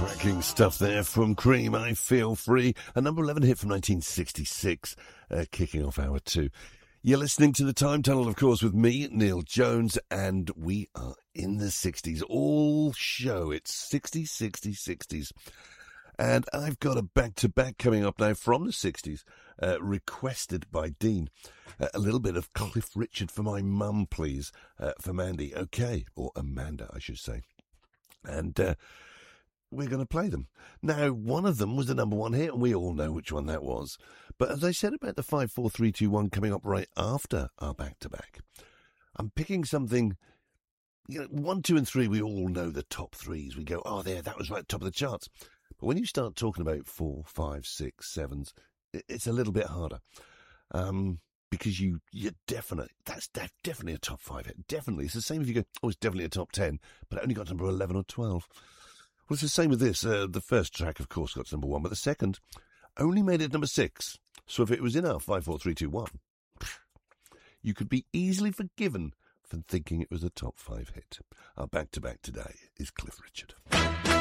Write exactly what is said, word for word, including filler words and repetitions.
Cracking stuff there from Cream, I Feel Free. A number eleven hit from nineteen sixty-six, uh, kicking off hour two. You're listening to The Time Tunnel, of course, with me, Neil Jones, and we are in the sixties. All show, it's sixties, sixties, sixties. And I've got a back-to-back coming up now from the sixties, uh, requested by Dean. Uh, a little bit of Cliff Richard for my mum, please, uh, for Mandy. Okay, or Amanda, I should say. And uh, we're going to play them. Now, one of them was the number one hit, and we all know which one that was. But as I said about the five, four, three, two, one coming up right after our back-to-back, I'm picking something, you know, one, two, and three, we all know the top threes. We go, oh, there, that was right top of the charts. But when you start talking about four, five, six, sevens, it's a little bit harder. Um, because you, you're definite. That's def- definitely a top five hit. Definitely. It's the same if you go, oh, it's definitely a top ten, but it only got number eleven or twelve. Well, it's the same with this. Uh, the first track, of course, got to number one, but the second only made it number six. So if it was in our five, four, three, two, one, you could be easily forgiven for thinking it was a top five hit. Our back-to-back today is Cliff Richard.